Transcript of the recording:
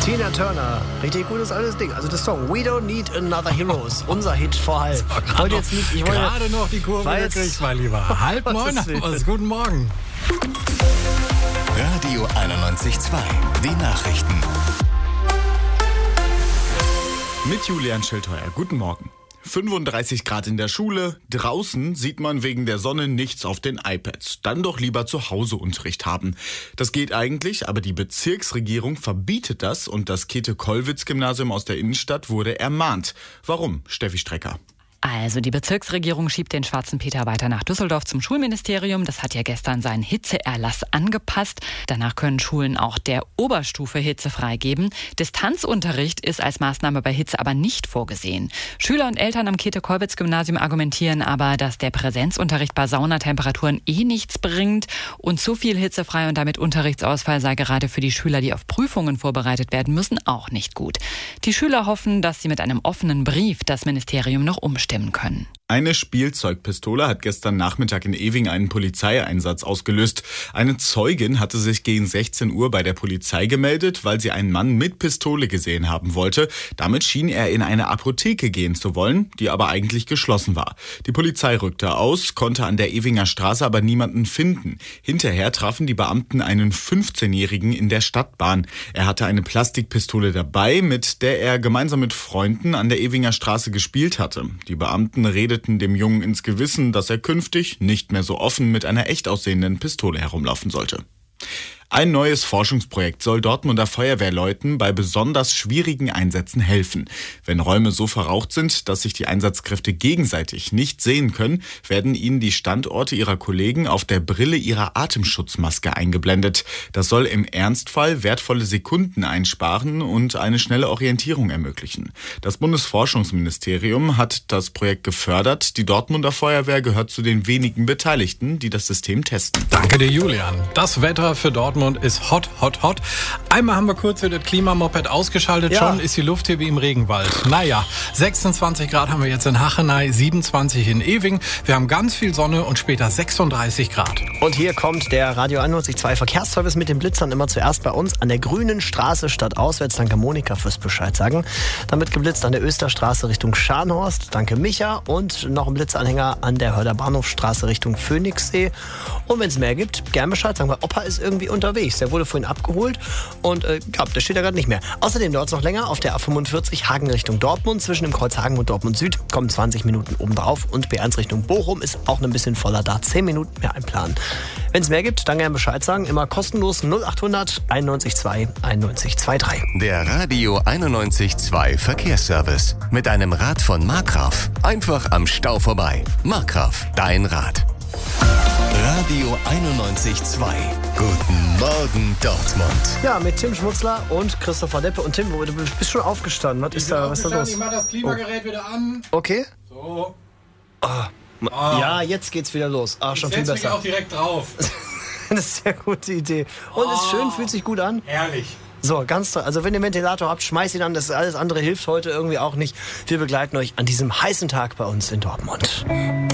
Tina Turner, richtig gutes altes Ding. Also das Song We Don't Need Another Heroes, unser Hit vor halb. Ich wollte jetzt nicht, gerade noch die Kurve gekriegt, mein Lieber. 8:30, guten Morgen. Radio 91.2, die Nachrichten. Mit Julian Schildheuer, guten Morgen. 35 Grad in der Schule, draußen sieht man wegen der Sonne nichts auf den iPads. Dann doch lieber zu Hause Unterricht haben. Das geht eigentlich, aber die Bezirksregierung verbietet das und das Käthe-Kollwitz-Gymnasium aus der Innenstadt wurde ermahnt. Warum, Steffi Strecker? Also die Bezirksregierung schiebt den Schwarzen Peter weiter nach Düsseldorf zum Schulministerium. Das hat ja gestern seinen Hitzeerlass angepasst. Danach können Schulen auch der Oberstufe Hitze freigeben. Distanzunterricht ist als Maßnahme bei Hitze aber nicht vorgesehen. Schüler und Eltern am Käthe-Kollwitz-Gymnasium argumentieren aber, dass der Präsenzunterricht bei Saunatemperaturen nichts bringt und zu viel hitzefrei und damit Unterrichtsausfall sei gerade für die Schüler, die auf Prüfungen vorbereitet werden müssen, auch nicht gut. Die Schüler hoffen, dass sie mit einem offenen Brief das Ministerium noch umstimmen können. Eine Spielzeugpistole hat gestern Nachmittag in Ewing einen Polizeieinsatz ausgelöst. Eine Zeugin hatte sich gegen 16 Uhr bei der Polizei gemeldet, weil sie einen Mann mit Pistole gesehen haben wollte. Damit schien er in eine Apotheke gehen zu wollen, die aber eigentlich geschlossen war. Die Polizei rückte aus, konnte an der Ewinger Straße aber niemanden finden. Hinterher trafen die Beamten einen 15-Jährigen in der Stadtbahn. Er hatte eine Plastikpistole dabei, mit der er gemeinsam mit Freunden an der Ewinger Straße gespielt hatte. Die Beamten redeten dem Jungen ins Gewissen, dass er künftig nicht mehr so offen mit einer echt aussehenden Pistole herumlaufen sollte. Ein neues Forschungsprojekt soll Dortmunder Feuerwehrleuten bei besonders schwierigen Einsätzen helfen. Wenn Räume so verraucht sind, dass sich die Einsatzkräfte gegenseitig nicht sehen können, werden ihnen die Standorte ihrer Kollegen auf der Brille ihrer Atemschutzmaske eingeblendet. Das soll im Ernstfall wertvolle Sekunden einsparen und eine schnelle Orientierung ermöglichen. Das Bundesforschungsministerium hat das Projekt gefördert. Die Dortmunder Feuerwehr gehört zu den wenigen Beteiligten, die das System testen. Danke dir, Julian. Das Wetter für Dortmund ist hot. Einmal haben wir kurz wieder das Klimamoped ausgeschaltet, Ja. Schon ist die Luft hier wie im Regenwald. 26 Grad haben wir jetzt in Hachenay, 27 in Ewing. Wir haben ganz viel Sonne und später 36 Grad. Und hier kommt der Radio 91.2 Verkehrsservice mit den Blitzern immer zuerst bei uns an der Grünen Straße stadtauswärts. Danke Monika fürs Bescheid sagen. Dann wird geblitzt an der Österstraße Richtung Scharnhorst. Danke Micha. Und noch ein Blitzanhänger an der Hörder Bahnhofstraße Richtung Phoenixsee. Und wenn es mehr gibt, gern Bescheid sagen, weil Opa ist irgendwie unterwegs. Der wurde vorhin abgeholt und der steht da gerade nicht mehr. Außerdem dauert es noch länger auf der A45 Hagen Richtung Dortmund. Zwischen dem Kreuz Hagen und Dortmund Süd kommen 20 Minuten obendrauf. Und B1 Richtung Bochum ist auch ein bisschen voller da. 10 Minuten mehr einplanen. Wenn es mehr gibt, dann gerne Bescheid sagen. Immer kostenlos 0800 91.2 91.23. Der Radio 91.2 Verkehrsservice. Mit einem Rad von Markgraf. Einfach am Stau vorbei. Markgraf, dein Rad. Radio 91.2. Guten Morgen, Dortmund. Ja, mit Tim Schmutzler und Christopher Deppe. Und Tim, du bist schon aufgestanden. Was ist da los? Ich mach das Klimagerät wieder an. Okay. So. Ja, jetzt geht's wieder los. Schon viel Setz mich besser. auch direkt drauf. Das ist eine sehr gute Idee. Und ist schön, fühlt sich gut an. Herrlich. So, ganz toll. Also wenn ihr einen Ventilator habt, schmeißt ihn an. Das alles andere hilft heute irgendwie auch nicht. Wir begleiten euch an diesem heißen Tag bei uns in Dortmund.